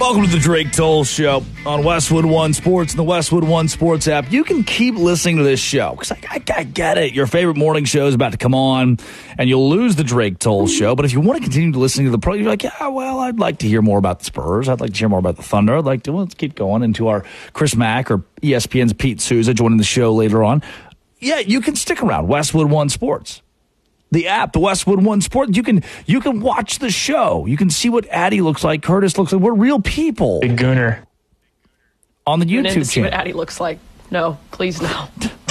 Welcome to the Drake Toll Show on Westwood One Sports and the Westwood One Sports app. You can keep listening to this show because I get it. Your favorite morning show is about to come on and you'll lose the Drake Toll Show. But if you want to continue to listen to the program, you're like, yeah, well, I'd like to hear more about the Spurs. I'd like to hear more about the Thunder. I'd like to, let's keep going into our Chris Mack or ESPN's Pete Souza joining the show later on. Yeah, you can stick around. Westwood One Sports. The app, the Westwood One Sport, you can watch the show. You can see what Addie looks like, Curtis looks like. We're real people. Big Gooner. On the YouTube channel. See what Addie looks like. No, please no.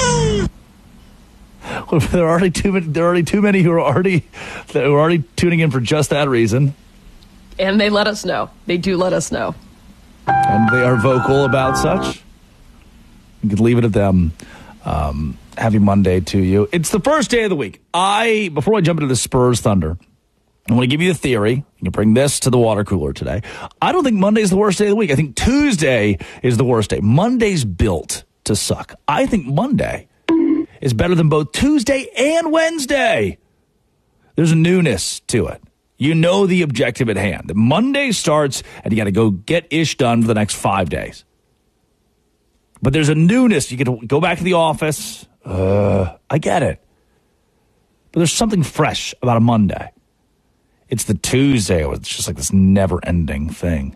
Well, there are already too many who are already tuning in for just that reason. And they let us know. They do let us know. And they are vocal about such. You could leave it at them. Happy Monday to you. It's the first day of the week. Before I jump into the Spurs Thunder, I want to give you the theory. You bring this to the water cooler today. I don't think Monday is the worst day of the week. I think Tuesday is the worst day. Monday's built to suck. I think Monday is better than both Tuesday and Wednesday. There's a newness to it. You know the objective at hand. Monday starts, and you got to go get ish done for the next 5 days. But there's a newness. You can go back to the office. I get it. But there's something fresh about a Monday. It's the Tuesday. It's just like this never-ending thing.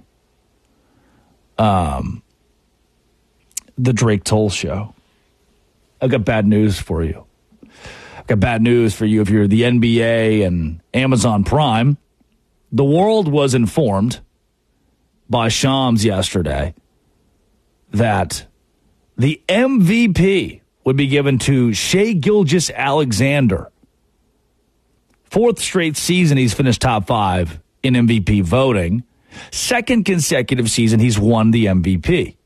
The Drake Toll Show. I've got bad news for you. I've got bad news for you if you're the NBA and Amazon Prime. The world was informed by Shams yesterday that the MVP would be given to Shai Gilgeous-Alexander. Fourth straight season he's finished top 5 in MVP voting. Second consecutive season he's won the MVP.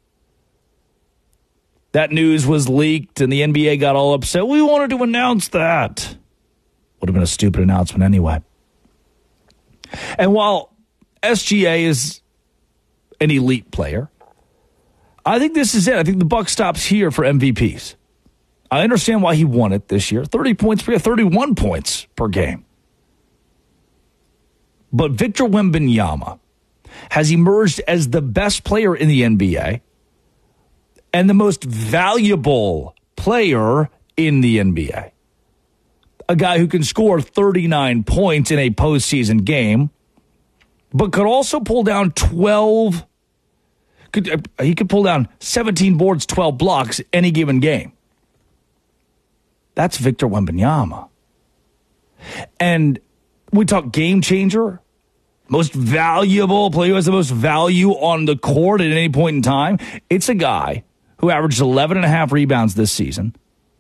That news was leaked and the NBA got all upset. We wanted to announce that. Would have been a stupid announcement anyway. And while SGA is an elite player, I think this is it. I think the buck stops here for MVPs. I understand why he won it this year. 30 points per year, 31 points per game. But Victor Wembanyama has emerged as the best player in the NBA and the most valuable player in the NBA. A guy who can score 39 points in a postseason game, but could also pull down 12. He could pull down 17 boards, 12 blocks any given game. That's Victor Wembanyama. And we talk game changer, most valuable player who has the most value on the court at any point in time. It's a guy who averaged 11.5 rebounds this season,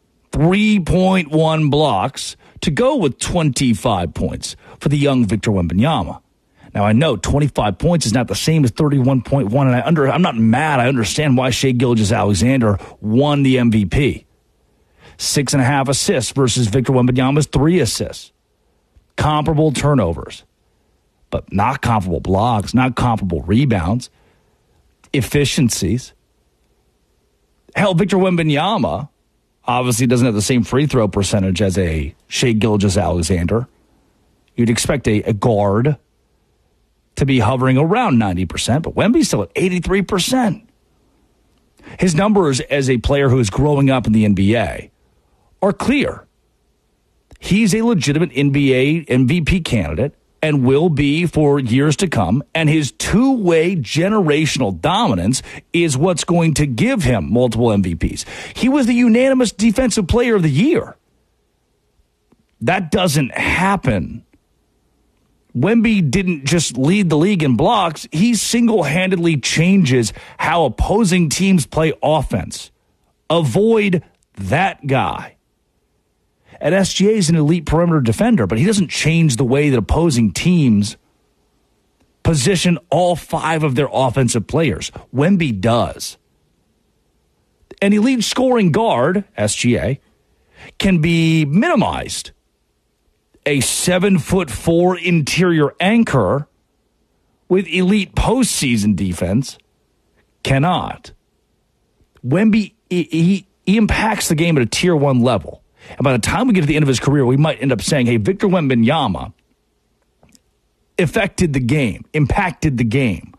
3.1 blocks to go with 25 points for the young Victor Wembanyama. Now, I know 25 points is not the same as 31.1, and I'm not mad. I understand why Shai Gilgeous-Alexander won the MVP. 6.5 assists versus Victor Wembanyama's 3 assists. Comparable turnovers, but not comparable blocks, not comparable rebounds, efficiencies. Hell, Victor Wembanyama obviously doesn't have the same free throw percentage as a Shai Gilgeous-Alexander. You'd expect a guard to be hovering around 90%, but Wemby's still at 83%. His numbers as a player who is growing up in the NBA are clear. He's a legitimate NBA MVP candidate and will be for years to come, and his two-way generational dominance is what's going to give him multiple MVPs. He was the unanimous Defensive Player of the Year. That doesn't happen. Wemby didn't just lead the league in blocks. He single-handedly changes how opposing teams play offense. Avoid that guy. And SGA is an elite perimeter defender, but he doesn't change the way that opposing teams position all 5 of their offensive players. Wemby does. An elite scoring guard, SGA, can be minimized. A 7'4" interior anchor with elite postseason defense cannot. Wemby, he impacts the game at a tier 1 level. And by the time we get to the end of his career, we might end up saying, hey, Victor Wembanyama affected the game, impacted the game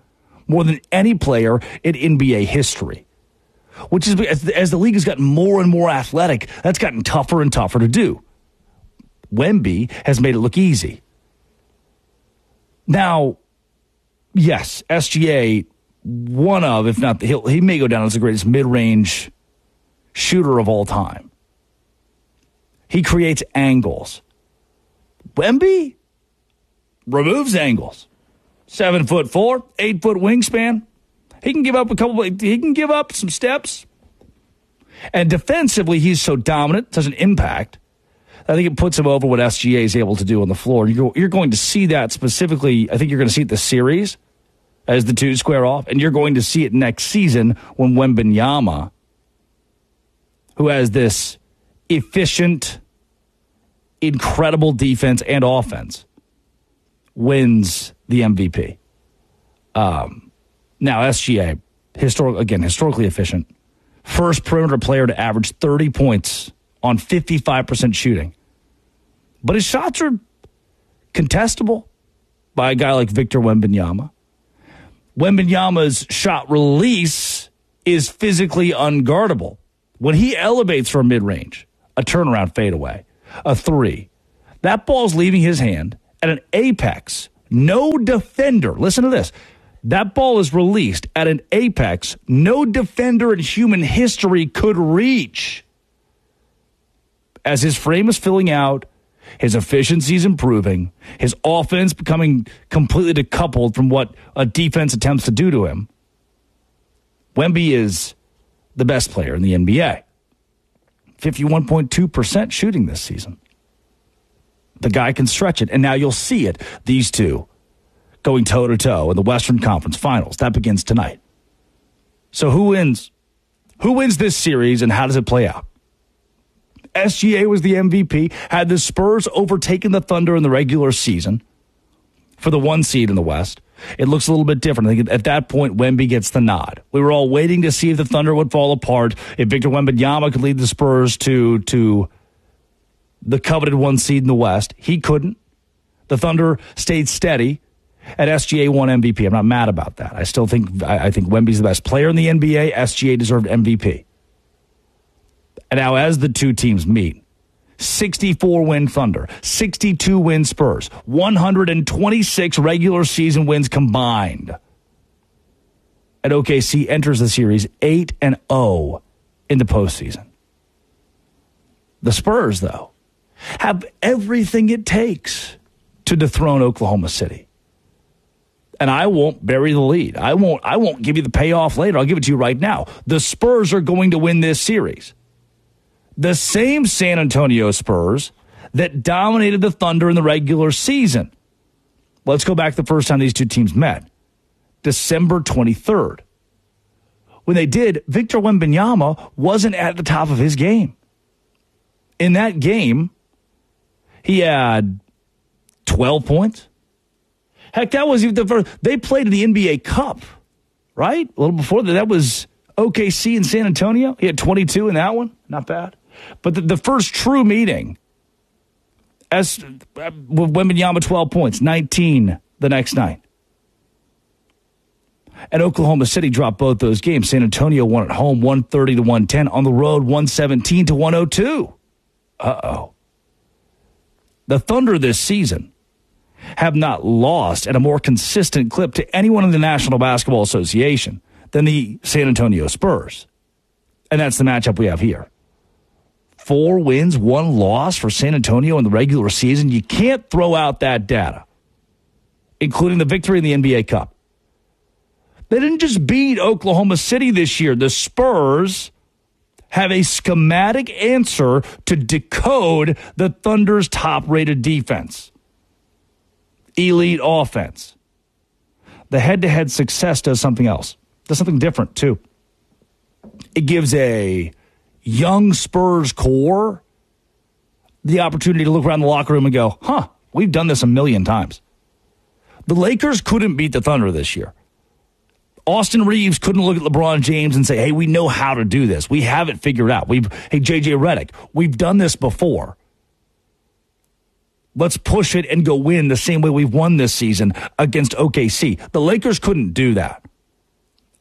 more than any player in NBA history. Which is, as the league has gotten more and more athletic, that's gotten tougher and tougher to do. Wemby has made it look easy. Now, yes, SGA, one of, if not, he may go down as the greatest mid-range shooter of all time. He creates angles. Wemby removes angles. 7'4", 8-foot wingspan. He can give up he can give up some steps. And defensively, he's so dominant, such an impact. I think it puts him over what SGA is able to do on the floor. You're going to see that specifically. I think you're going to see it this series as the two square off, and you're going to see it next season when Wembanyama, who has this efficient, incredible defense and offense, wins the MVP. Now, SGA, historically efficient. First perimeter player to average 30 points on 55% shooting. But his shots are contestable by a guy like Victor Wembanyama. Wembanyama's shot release is physically unguardable. When he elevates from mid-range, a turnaround fadeaway, a three, that ball's leaving his hand at an apex. No defender, listen to this, that ball is released at an apex no defender in human history could reach. As his frame is filling out, his efficiency is improving, his offense becoming completely decoupled from what a defense attempts to do to him, Wemby is the best player in the NBA. 51.2% shooting this season. The guy can stretch it, and now you'll see it. These two going toe-to-toe in the Western Conference Finals. That begins tonight. So who wins? Who wins this series, and how does it play out? SGA was the MVP, had the Spurs overtaken the Thunder in the regular season for the 1 seed in the West. It looks a little bit different. I think at that point, Wemby gets the nod. We were all waiting to see if the Thunder would fall apart, if Victor Wembanyama could lead the Spurs to the coveted 1 seed in the West. He couldn't. The Thunder stayed steady, and SGA won MVP. I'm not mad about that. I still think I think Wemby's the best player in the NBA. SGA deserved MVP. And now as the two teams meet, 64-win Thunder, 62-win Spurs, 126 regular season wins combined. And OKC enters the series 8-0 in the postseason. The Spurs, though, have everything it takes to dethrone Oklahoma City. And I won't bury the lead. I won't give you the payoff later. I'll give it to you right now. The Spurs are going to win this series. The same San Antonio Spurs that dominated the Thunder in the regular season. Let's go back to the first time these two teams met. December 23rd. When they did, Victor Wembanyama wasn't at the top of his game. In that game, he had 12 points. Heck, that was even the first. They played in the NBA Cup, right? A little before that. That was OKC in San Antonio. He had 22 in that one. Not bad. But the first true meeting, Wembanyama 12 points, 19 the next night. And Oklahoma City dropped both those games. San Antonio won at home 130-110. On the road, 117-102. Uh-oh. The Thunder this season have not lost at a more consistent clip to anyone in the National Basketball Association than the San Antonio Spurs. And that's the matchup we have here. 4 wins, 1 loss for San Antonio in the regular season. You can't throw out that data, including the victory in the NBA Cup. They didn't just beat Oklahoma City this year. The Spurs have a schematic answer to decode the Thunder's top-rated defense. Elite offense. The head-to-head success does something else. Does something different, too. It gives a young Spurs core the opportunity to look around the locker room and go, we've done this a million times. The Lakers couldn't beat the Thunder this year. Austin Reeves couldn't look at LeBron James and say, hey, we know how to do this. We have it figured out. Hey, J.J. Redick, we've done this before. Let's push it and go win the same way we've won this season against OKC. The Lakers couldn't do that.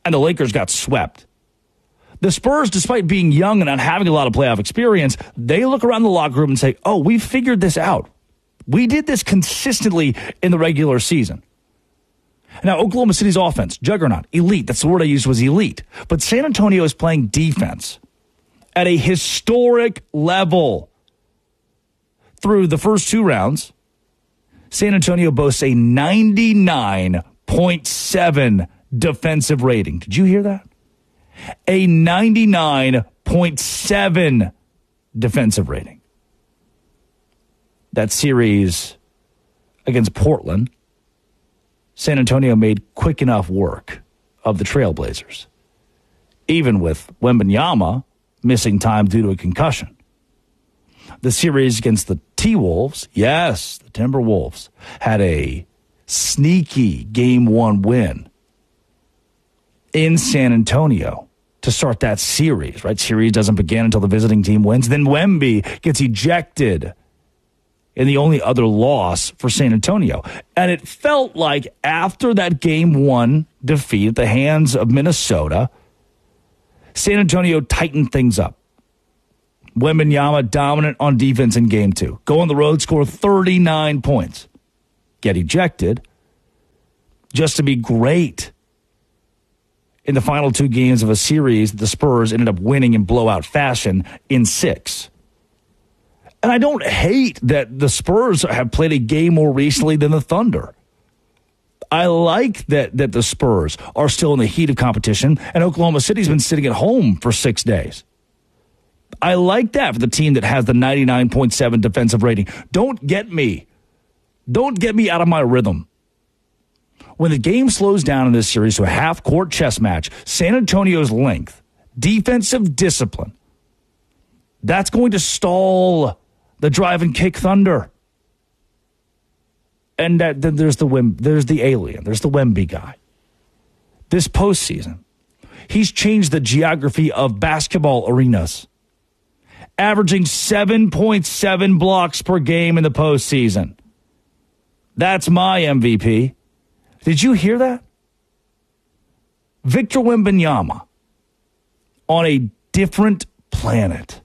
and the Lakers got swept. The Spurs, despite being young and not having a lot of playoff experience, they look around the locker room and say, oh, we figured this out. We did this consistently in the regular season. Now, Oklahoma City's offense, juggernaut, elite. That's the word I used, was elite. But San Antonio is playing defense at a historic level. Through the first two rounds, San Antonio boasts a 99.7 defensive rating. Did you hear that? A 99.7 defensive rating. That series against Portland, San Antonio made quick enough work of the Trailblazers, even with Wembanyama missing time due to a concussion. The series against the T-Wolves, yes, the Timberwolves, had a sneaky Game 1 win in San Antonio to start that series, right? Series doesn't begin until the visiting team wins. Then Wemby gets ejected in the only other loss for San Antonio. And it felt like after that Game 1 defeat at the hands of Minnesota, San Antonio tightened things up. Wembanyama dominant on defense in Game 2. Go on the road, score 39 points. Get ejected just to be great in the final two games of a series that the Spurs ended up winning in blowout fashion in 6. And I don't hate that the Spurs have played a game more recently than the Thunder. I like that the Spurs are still in the heat of competition, and Oklahoma City's been sitting at home for 6 days. I like that for the team that has the 99.7 defensive rating. Don't get me out of my rhythm. When the game slows down in this series to a half-court chess match, San Antonio's length, defensive discipline, that's going to stall the drive and kick Thunder. And then there's the alien, there's the Wemby guy. This postseason, he's changed the geography of basketball arenas, averaging 7.7 blocks per game in the postseason. That's my MVP. Did you hear that? Victor Wembanyama on a different planet.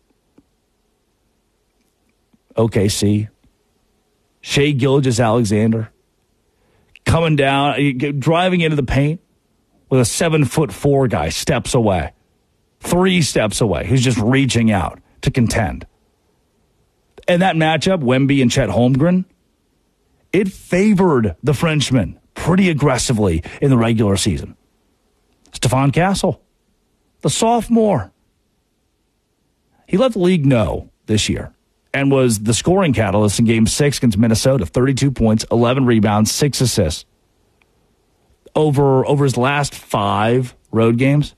OKC, Shai Gilgeous-Alexander coming down, driving into the paint with a 7'4" guy steps away, 3 steps away, who's just reaching out to contend. And that matchup, Wemby and Chet Holmgren, it favored the Frenchman pretty aggressively in the regular season. Stephon Castle, the sophomore, he let the league know this year and was the scoring catalyst in Game 6 against Minnesota. 32 points, 11 rebounds, 6 assists. Over his last 5 road games,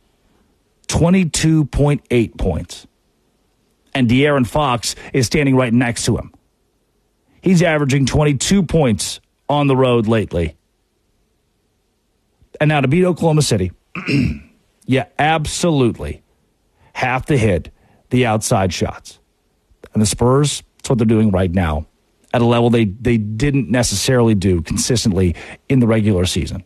22.8 points. And De'Aaron Fox is standing right next to him. He's averaging 22 points on the road lately. And now to beat Oklahoma City, you absolutely have to hit the outside shots. And the Spurs, that's what they're doing right now at a level they didn't necessarily do consistently in the regular season.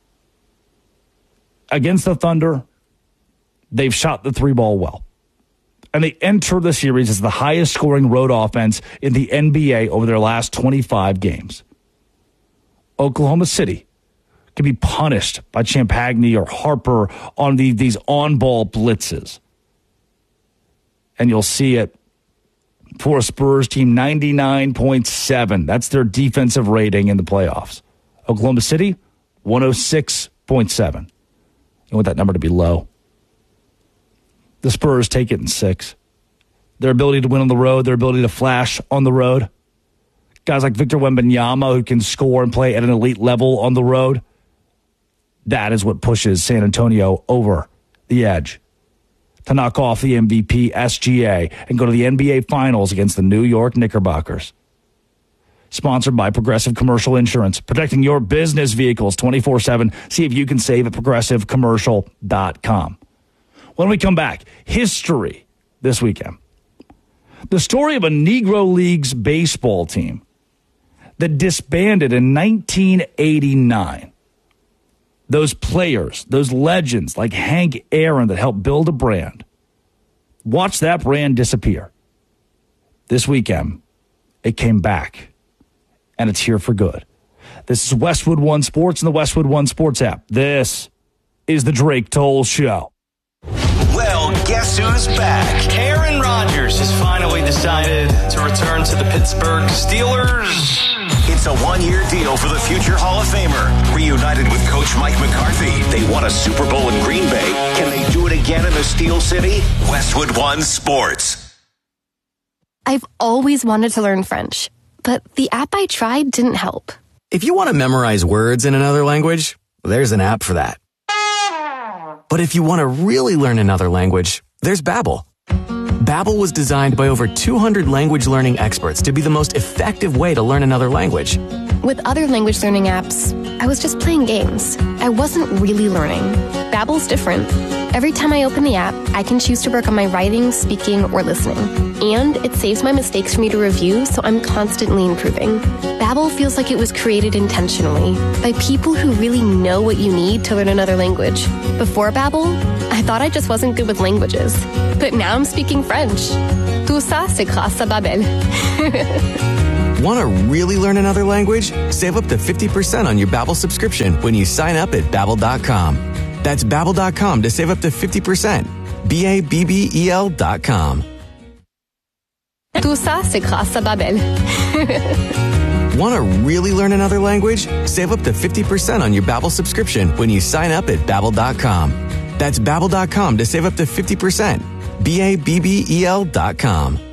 Against the Thunder, they've shot the 3-ball well. And they enter the series as the highest scoring road offense in the NBA over their last 25 games. Oklahoma City can be punished by Champagny or Harper on these on-ball blitzes. And you'll see it for a Spurs team, 99.7. That's their defensive rating in the playoffs. Oklahoma City, 106.7. You want that number to be low. The Spurs take it in 6. Their ability to win on the road, their ability to flash on the road. Guys like Victor Wembanyama who can score and play at an elite level on the road. That is what pushes San Antonio over the edge to knock off the MVP SGA and go to the NBA Finals against the New York Knickerbockers. Sponsored by Progressive Commercial Insurance, protecting your business vehicles 24/7. See if you can save at progressivecommercial.com. When we come back, history this weekend. The story of a Negro Leagues baseball team that disbanded in 1989. those players, those legends like Hank Aaron that helped build a brand, watch that brand disappear. This weekend, it came back, and it's here for good. This is Westwood One Sports and the Westwood One Sports app. This is the Drake Toll Show. Well, guess who's back? Aaron Rodgers has finally decided to return to the Pittsburgh Steelers. It's a one-year deal for the future Hall of Famer. Reunited with Coach Mike McCarthy, they won a Super Bowl in Green Bay. Can they do it again in the Steel City? Westwood One Sports. I've always wanted to learn French, but the app I tried didn't help. If you want to memorize words in another language, there's an app for that. But if you want to really learn another language, there's Babbel. Babbel was designed by over 200 language learning experts to be the most effective way to learn another language. With other language learning apps, I was just playing games. I wasn't really learning. Babbel's different. Every time I open the app, I can choose to work on my writing, speaking, or listening. And it saves my mistakes for me to review, so I'm constantly improving. Babbel feels like it was created intentionally by people who really know what you need to learn another language. Before Babbel, I thought I just wasn't good with languages. But now I'm speaking French. Tout ça, c'est grâce à Babbel. Want to really learn another language? Save up to 50% on your Babbel subscription when you sign up at Babbel.com. That's Babbel.com to save up to 50%. Babbel.com. Tout ça, c'est grâce à Babbel. Want to really learn another language? Save up to 50% on your Babbel subscription when you sign up at Babbel.com. That's Babbel.com to save up to 50%. Babbel.com.